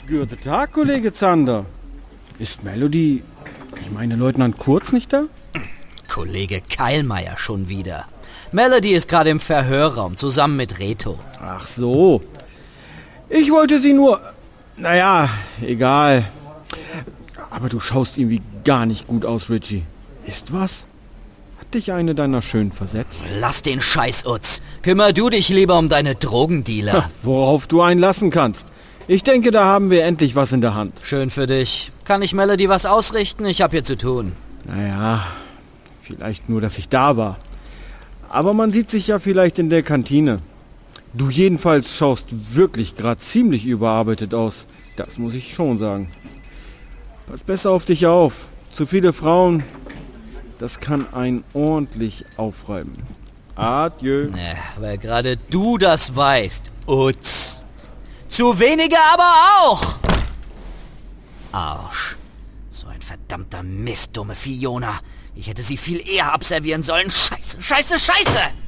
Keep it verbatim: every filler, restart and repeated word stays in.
Guten Tag, Kollege Zander. Ist Melody, ich meine Leutnant Kurz nicht da? Kollege Keilmeier schon wieder. Melody ist gerade im Verhörraum, zusammen mit Reto. Ach so. Ich wollte sie nur... Naja, egal. Aber du schaust irgendwie gar nicht gut aus, Richie. Ist was? Hat dich eine deiner Schönen versetzt? Lass den Scheiß, Utz. Kümmer du dich lieber um deine Drogendealer. Ha, worauf du einen lassen kannst. Ich denke, da haben wir endlich was in der Hand. Schön für dich. Kann ich Melody was ausrichten? Ich hab hier zu tun. Naja, vielleicht nur, dass ich da war. Aber man sieht sich ja vielleicht in der Kantine. Du jedenfalls schaust wirklich gerade ziemlich überarbeitet aus. Das muss ich schon sagen. Pass besser auf dich auf. Zu viele Frauen, das kann einen ordentlich aufreiben. Adieu. Ja, weil gerade du das weißt, Utz. Zu wenige aber auch. Arsch. So ein verdammter Mist, dumme Fiona. Ich hätte sie viel eher abservieren sollen. Scheiße, scheiße, scheiße!